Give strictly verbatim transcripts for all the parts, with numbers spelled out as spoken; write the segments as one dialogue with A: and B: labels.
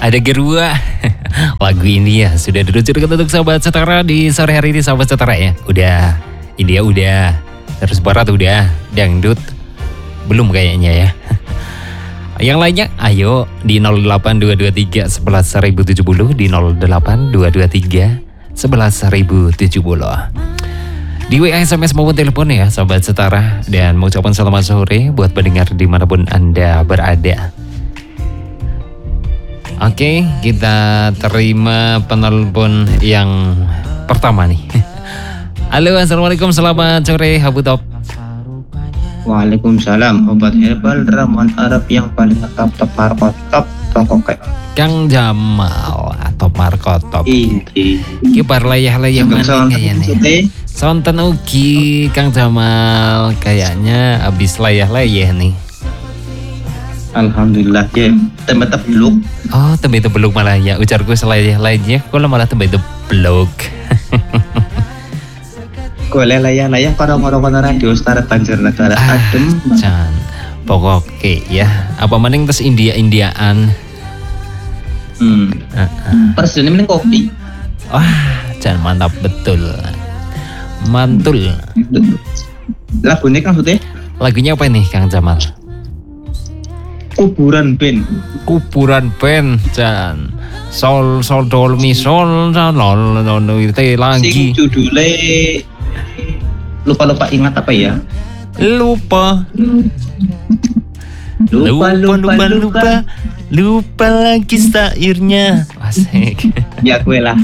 A: Ada Gerua. Lagu ini ya sudah diluncurkan untuk sahabat setara di sore hari ini, sahabat setara ya. Udah, India udah, terus Barat udah, dangdut belum kayaknya ya. Yang lainnya ayo di nol delapan dua dua tiga sebelas seribu tujuh puluh, di nol delapan dua dua tiga sebelas seribu tujuh puluh. Di W A, S M S maupun telepon ya sahabat setara. Dan mengucapkan selamat sore buat pendengar dimanapun Anda berada. Oke, kita terima penelpon yang pertama nih. Halo, assalamualaikum, selamat sore Habu Top.
B: Waalaikumsalam. Obat herbal ramuan Arab yang paling top top markot top tokok.
A: Kang Jamal atau Markot Top.
B: Iki.
A: Kibar layah-layah mana kayaknya. Sonten ugi Kang Jamal kayaknya abis layah-layah nih.
B: Alhamdulillah ya. Tembe tebluk.
A: Oh, tembe tebluk malah ya. Ujarku selayah-layahnya kok malah tembe tebluk.
B: Golek layah-layah karo-karo radio Star Banjarnegara adem.
A: Jan. Pokoknya ya, apa mending tes India-Indiaan.
B: Hmm. Uh-uh. Persene mending kopi.
A: Wah, Jan mantap betul. Mantul.
B: Lagunya Kang Sute?
A: Lagunya apa nih Kang Jamal?
B: Kuburan band.
A: Kuburan band, Jan. Sol sol dol mi sol sol lol lol itu lagi.
B: Sing judule lupa-lupa ingat apa ya?
A: Lupa. Lupa lupa lupa lupa, lupa lagi syairnya. Asik.
B: Ya gue lah.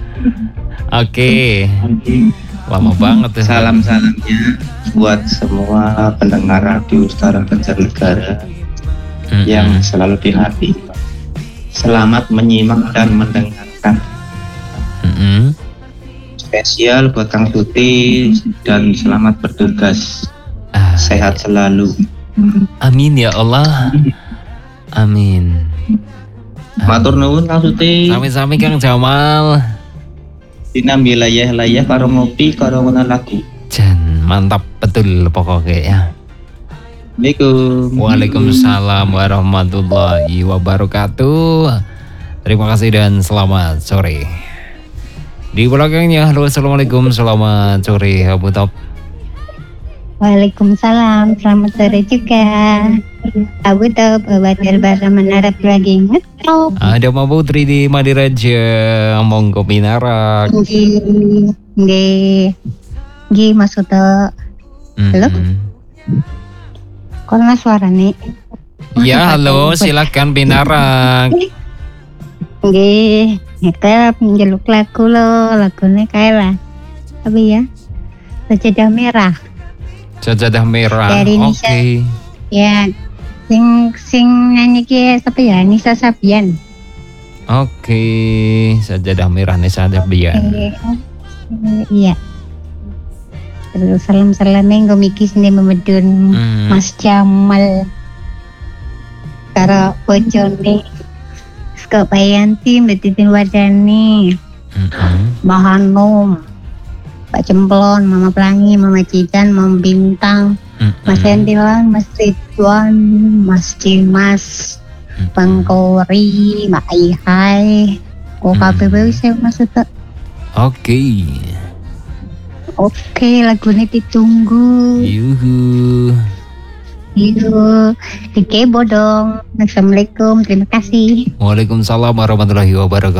A: Oke. Lama banget tuh.
B: Salam-salamnya buat semua pendengar radio Star Banjarnegara mm-hmm. yang selalu di hati. Selamat menyimak dan mendengarkan.
A: Mm-hmm.
B: Spesial buat Kang Tuti dan selamat bertugas. Ah, sehat ya. Selalu.
A: Amin ya Allah. Amin.
B: Matur nuwun Kang Tuti.
A: Sami-sami Kang Jamal.
B: Dina wilayah-layah karo ngopi karo ngono lagu.
A: Jan, mantap betul pokoknya ya.
B: Assalamualaikum.
A: Waalaikumsalam warahmatullahi wabarakatuh. Terima kasih dan selamat sore. Di belakangnya, halo, assalamualaikum, selamat sore Abu Top.
C: Waalaikumsalam, selamat sore juga Abu Top, obat herbal ramuan Arab lagi ngetop.
A: Ada Mbak Putri di Madiraja, monggo pinarak.
C: Nggih, nggih, nggih maksudnya. Halo? Kok nggak suara nih?
A: Ya, halo, silakan pinarak.
C: Nggih, ngetep njeluk lagu lo, lagunya kayak lah. Apa ya? Sajadah merah.
A: Sajadah merah.
C: Dari
A: Oke. Okay.
C: Ya, sing sing nyanyi ki siapa ya? Nisa Sabian.
A: Oke, okay. Sajadah merah Nisa Sabian.
C: Okay. Iya. Terus salam-salamnya nggo miki sini memedun hmm. Mas Jamal karo bojone Kak Bayanti, Mbak Titin Wadani, mm-hmm. Mbak Hanum, Pak Cemplon, Mama Pelangi, Mama Cican, Mama Bintang, mm-hmm. Mas Endilan, Mas Ridwan, Mas Cimas, mm-hmm. Bang Kori, Mbak Aihai, kok K P B saya maksudnya.
A: Oke.
C: Oke, lagunya ditunggu.
A: Yuhu.
C: Yuhu. Dikebo dong. Assalamualaikum, terima kasih.
A: Waalaikumsalam warahmatullahi wabarakatuh.